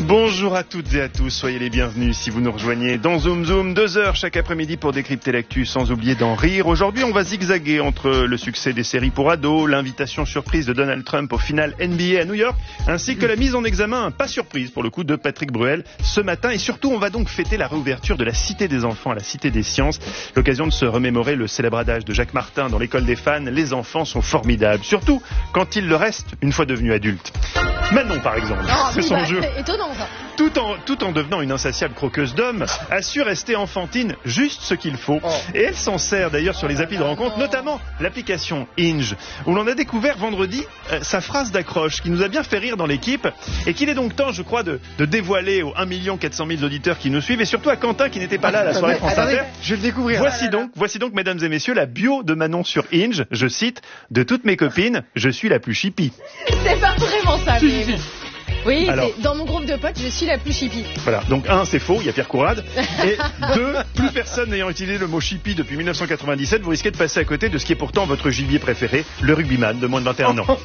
Bonjour à toutes et à tous, soyez les bienvenus si vous nous rejoignez dans Zoom Zoom, 2 heures chaque après-midi pour décrypter l'actu sans oublier d'en rire. Aujourd'hui, on va zigzaguer entre le succès des séries pour ados, l'invitation surprise de Donald Trump au final NBA à New York, ainsi que la mise en examen, pas surprise pour le coup, de Patrick Bruel ce matin. Et surtout, on va donc fêter la réouverture de la Cité des enfants à la Cité des sciences, l'occasion de se remémorer le célèbre adage de Jacques Martin dans l'école des fans, les enfants sont formidables, surtout quand ils le restent une fois devenus adultes. Manon, par exemple, c'est son jeu. C'est étonnant, ça. Tout en devenant une insatiable croqueuse d'hommes, a su rester enfantine juste ce qu'il faut. Et elle s'en sert d'ailleurs sur les applis de rencontre, notamment l'application Hinge, où l'on a découvert vendredi sa phrase d'accroche qui nous a bien fait rire dans l'équipe et qu'il est donc temps, je crois, de dévoiler aux 1 400 000 auditeurs qui nous suivent et surtout à Quentin qui n'était pas là à la soirée France Inter. Je vais le découvrir. Voici donc, mesdames et messieurs, la bio de Manon sur Hinge. Je cite: de toutes mes copines, je suis la plus chippie. C'est pas vraiment ça, mais... Oui, Alors, dans mon groupe de potes, je suis la plus chippie. Voilà, donc 1, c'est faux, il y a Pierre Courade. Et 2, plus personne n'ayant utilisé le mot chippie depuis 1997, vous risquez de passer à côté de ce qui est pourtant votre gibier préféré, le rugbyman de moins de 21 ans.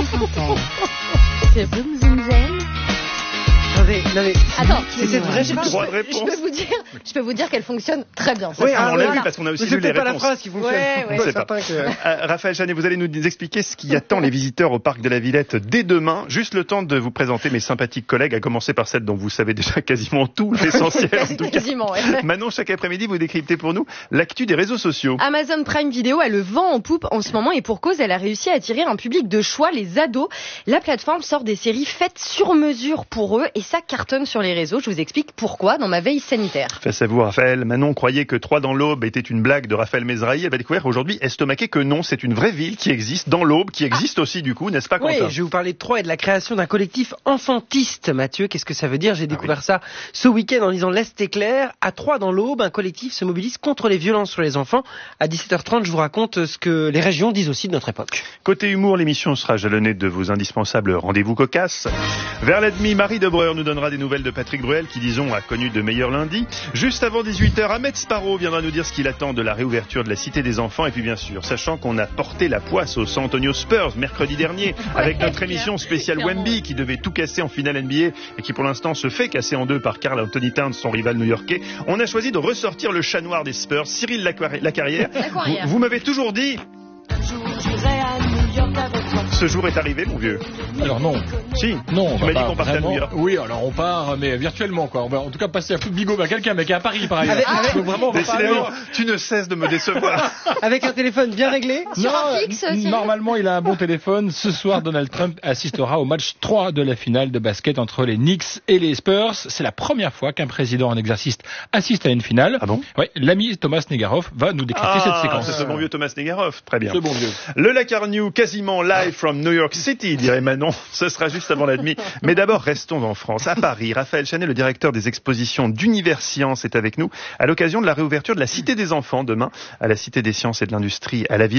C'est Boom Zoom Zen. Non mais, Attends, c'est cette vraie Droit de réponse. Je peux vous dire qu'elle fonctionne très bien. Oui, on l'a vu parce qu'on a aussi c'est lu les peut-être pas la réponses. phrase qui fonctionne. Ouais. C'est pas. Raphaël Chanet, vous allez nous expliquer ce qui attend les visiteurs au parc de la Villette dès demain. Juste le temps de vous présenter mes sympathiques collègues, à commencer par celle dont vous savez déjà quasiment tout, l'essentiel en tout cas. Quasiment, ouais. Manon, chaque après-midi, vous décryptez pour nous l'actu des réseaux sociaux. Amazon Prime Video a le vent en poupe en ce moment et pour cause, elle a réussi à attirer un public de choix, les ados. La plateforme sort des séries faites sur mesure pour eux et ça cartonne sur les réseaux. Je vous explique pourquoi dans ma veille sanitaire. Face à vous, Raphaël. Manon croyait que 3 dans l'Aube était une blague de Raphaël Mesrahi. Elle va découvrir aujourd'hui, estomaqué, que non, c'est une vraie ville qui existe dans l'Aube, qui existe aussi du coup, n'est-ce pas, Quentin? Oui, je vais vous parler de Troyes et de la création d'un collectif enfantiste. Mathieu, qu'est-ce que ça veut dire? J'ai découvert ça ce week-end en lisant l'Est éclair. À Troyes dans l'Aube, un collectif se mobilise contre les violences sur les enfants. À 17h30, je vous raconte ce que les régions disent aussi de notre époque. Côté humour, l'émission sera jalonnée de vos indispensables rendez-vous cocasses. Vers la demi, Marie Debreur nous donnera des nouvelles de Patrick Bruel, qui, disons, a connu de meilleurs lundis. Juste avant 18h, Ahmed Sparrow viendra nous dire ce qu'il attend de la réouverture de la Cité des enfants. Et puis bien sûr, sachant qu'on a porté la poisse au San Antonio Spurs mercredi dernier, avec notre émission spéciale Wemby qui devait tout casser en finale NBA et qui pour l'instant se fait casser en deux par Karl Anthony Towns, son rival new-yorkais, on a choisi de ressortir le chat noir des Spurs, Cyril Lacarrière. Vous m'avez toujours dit... Ce jour est arrivé, mon vieux. Alors non. Si. Non, tu m'as dit qu'on partait à New York. Oui, alors on part, mais virtuellement, quoi. On va en tout cas passer à coup de bigot à quelqu'un, mais qui est à Paris, par ailleurs. Donc vraiment, on va pas Décidément, tu ne cesses de me décevoir. Avec un téléphone bien réglé. Sur un fixe, Cyril. Normalement, il a un bon téléphone. Ce soir, Donald Trump assistera au match 3 de la finale de basket entre les Knicks et les Spurs. C'est la première fois qu'un président en exercice assiste à une finale. Ah bon? Oui, l'ami Thomas Negaroff va nous décrypter cette séquence. C'est ce bon vieux Thomas Negaroff. Très bien. Ce bon vieux. Le Lacar News, quasiment live from New York City, dirait Manon. Ce sera juste avant la demi. Mais d'abord, restons en France. À Paris, Raphaël Chanet, le directeur des expositions d'Univers Science, est avec nous à l'occasion de la réouverture de la Cité des enfants demain à la Cité des Sciences et de l'Industrie à la Villette.